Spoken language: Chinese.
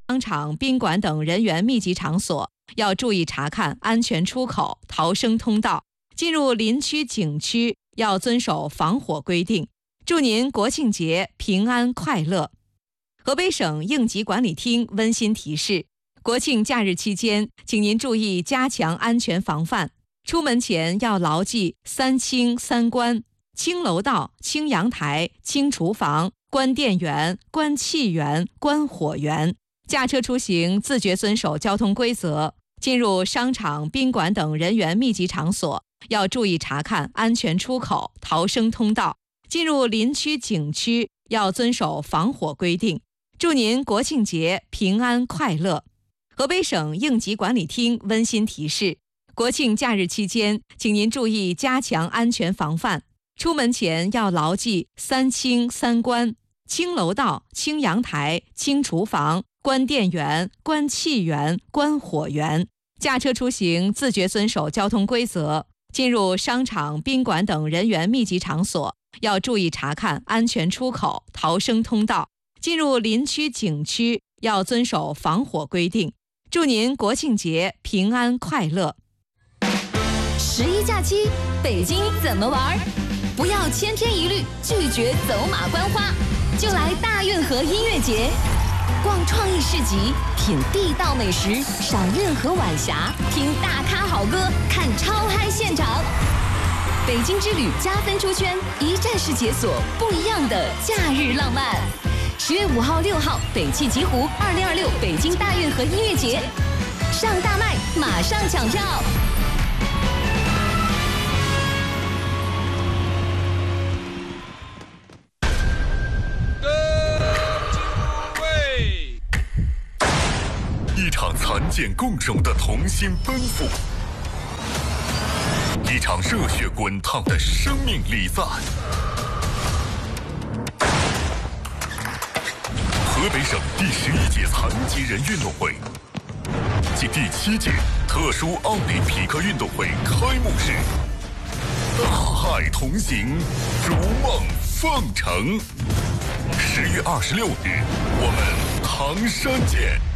商场、宾馆等人员密集场所要注意查看安全出口、逃生通道；进入林区、景区要遵守防火规定。祝您国庆节平安快乐！河北省应急管理厅温馨提示：国庆假日期间，请您注意加强安全防范。出门前要牢记3清3关：清楼道、清阳台、清厨房、关电源、关气源、关火源。驾车出行自觉遵守交通规则。进入商场、宾馆等人员密集场所要注意查看安全出口、逃生通道；进入林区、景区要遵守防火规定。祝您国庆节平安快乐！河北省应急管理厅温馨提示：国庆假日期间，请您注意加强安全防范。出门前要牢记3清3关：清楼道、清阳台、清厨房、关电源、关气源、关火源。驾车出行自觉遵守交通规则。进入商场、宾馆等人员密集场所要注意查看安全出口、逃生通道；进入林区、景区要遵守防火规定。祝您国庆节平安快乐 ！11假期，北京怎么玩？不要千篇一律，拒绝走马观花，就来大运河音乐节，逛创意市集，品地道美食，赏运河晚霞，听大咖好歌，看超嗨现场。北京之旅加分出圈，一站式解锁不一样的假日浪漫。10月5号、6号，北汽极狐2026北京大运河音乐节，上大麦，马上抢票。 一场残剑共手的同心奔赴，一场热血滚烫的生命礼赞。河北省第11届残疾人运动会暨第7届特殊奥林匹克运动会开幕式，大海同行，如梦奉承。10月26日，我们唐山见。